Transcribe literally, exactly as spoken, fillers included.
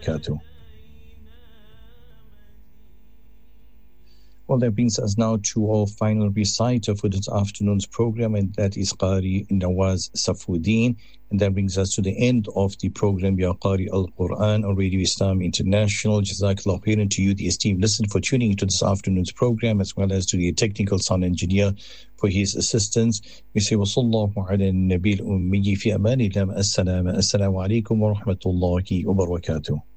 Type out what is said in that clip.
barakatuh. Well, that brings us now to our final reciter for this afternoon's program, and that is Qari Nawaz Safuddin. And that brings us to the end of the program, Ya Qari Al-Quran on Radio Islam International. Jazakallah khairan to you, the esteemed listener, for tuning into this afternoon's program, as well as to the technical sound engineer for his assistance. We say, wa sallallahu ala nabil ummi fi amanillah. Assalamu alaikum wa rahmatullahi wa barakatuh.